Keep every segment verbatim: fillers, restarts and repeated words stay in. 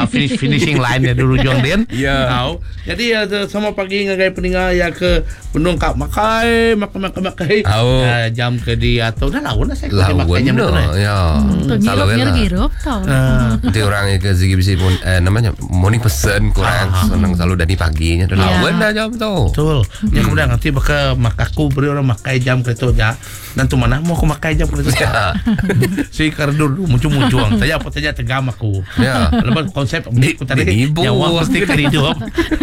uh, finish finishing line ya dulu John Din. Ya. Tahu. Jadi ya sama pagi ngagai peninggal ya ke Bendung Kak makai makai makai makai. Oh. Uh, jam ke dia atau dah lawan lah saya Lawan makai jam itu. ya. Selalu girup tau. Nanti orang ke Ziggy bisi pun eh, namanya morning person kurang senang selalu dari paginya. Dah lawan dah jam tu. Betul. Ya kemudian nanti bakal makaku beri orang makai jam ke itu ya. Dan tu mana mau aku makai jam ke itu. Si kardur muncul-muncul. Saya apa saja tegam aku. Ya. Lepas konsep ni aku tadi nyawa mesti hidup.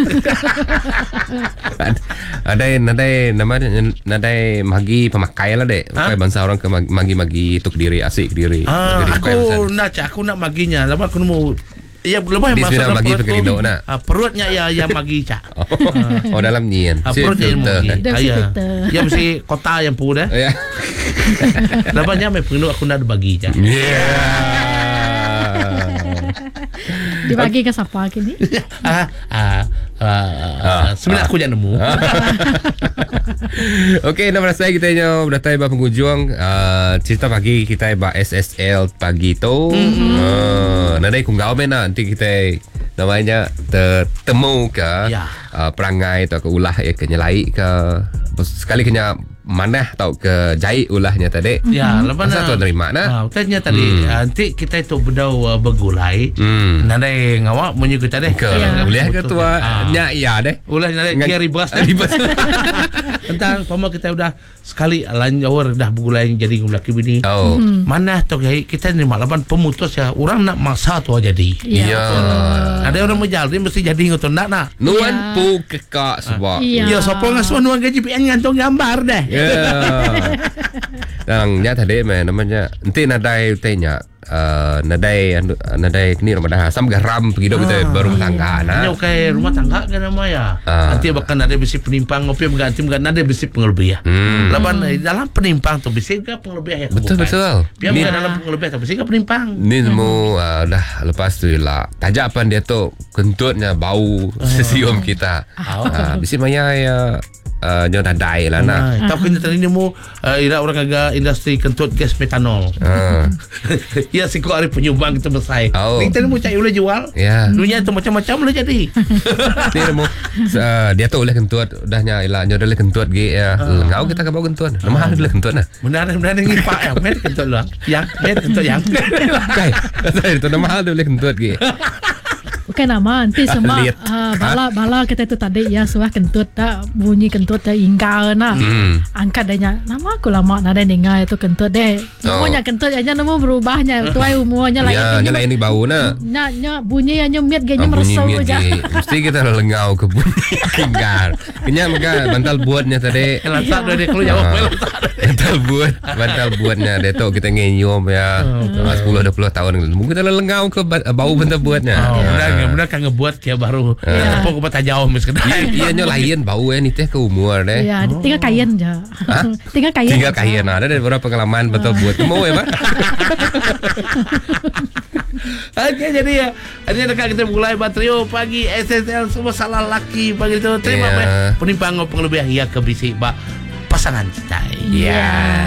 Ada ada namanya ada magi pemakai lah dek. Pakai bangsa orang ke magi-magi untuk diri asik diri. Ah, aku nak aku nak maginya. Lepas aku mau ya lepas masuk dalam magi pakai rindu nak. Ah, perutnya ya ya magi cak. Oh, oh dalam nian. Ah, perutnya yang magi. Ya. Ya mesti kota yang pun dah. Ya. Lepasnya me perlu aku nak bagi cak. Yeah. Dibagi ke siapa kini? ah, ah, ah, sebenarnya aku jangan nemu. Okey, nama saya kita nyo berdatai ba pengunjung uh, cerita pagi kita ba S S L pagi tu. Mm-hmm. Uh, nanti kung gawin na nanti kita namanya temu ke ya. uh, perangai atau ke ulah ya kenyalai ke sekali kena mana tau ke jahit ulahnya tadi. Ya, lepas na tuan terima na. Ah, tanya tadi hmm. nanti kita itu berdau uh, bergulai. Hmm. Nanti ngawak menyu kita deh. Ke ya. Boleh ke tua ah. nya ya deh. Ulah nanti dia ribas ribas. Tentang pama kita udah sekali lanjawar dah bergulai jadi laki bini. Oh. Hmm. Mana tu jahit kita ni malapan pemutus ya orang nak masa tu jadi. Ya. ya. Ada orang menjalin mesti jadi ngotot nak nak. Nuan ya. pu kekak sebab. Ya, ya sopo ngasuh nuan gaji P N ngantung gambar deh. Yeah. Yang nya tadi me namanya nanti nadai tanya uh, nadai nadai ni rumah dah sam garam pergi dok kita baru tangga nah. Nya okay rumah tangga kan nama ya. Ah. Nanti bahkan ada besi penimpang ngopi mengganti mengganti ada besi pengelebih ya. Hmm. Laban dalam penimpang tu besi ke pengelebih ya. Betul betul. Biar bukan dalam pengelebih tu besi ke penimpang. Ni semua uh, dah lepas tu lah. Tajapan dia tu kentutnya bau sesium kita. Ah, besi maya ya Uh, nyo nadai lah nak. Tahu kena tadi ni mu uh, ira orang agak industri kentut gas metanol. Uh. Ya si ko ari penyumbang kita besar. Oh. Kita ni mu cai boleh jual. Ya. Yeah. Dunia tu macam-macam boleh jadi. Dia mu uh, dia tu oleh kentut dahnya ila nyo oleh kentut ge ya. Uh. Ngau kita ke bau kentut. Nama uh. oleh kentut nah. Benar benar ni pak ya, met kentut lah. Yang met kentut yang. Kai. Saya tu nama oleh kentut ge. Bukan nama nanti semua uh, bala bala kita itu tadi ya suah kentut tak bunyi kentut tak ingkar na hmm. angkat danya nama aku lama nada dengar itu kentut deh semuanya oh. kentut aja nama berubahnya tuai umurnya lain ya nya lain ni bau na nya nya bunyi nya miat ganya ah, meresau aja mesti kita lengau ke bunyi ingkar kenya maka bantal buatnya tadi lantak dia keluar jawab bantal buat bantal buatnya dia tu kita ngenyum ya sepuluh dua puluh tahun mungkin kita lengau ke bau bantal buatnya benar kan ngebuat dia baru yeah. tepuk ke patah jauh miskin. Iya nyo lain bau ni teh ke umur deh. Ya, oh. tinggal kain je. tinggal kain. Tinggal kain ada dari beberapa pengalaman betul buat mau ya, Pak. Oke, jadi ya ini dekat kita mulai Batrio pagi S S L semua salah laki pagi itu terima yeah. Penimpang pengelebih ya ke bisik Pak pasangan kita. Ya. Yeah.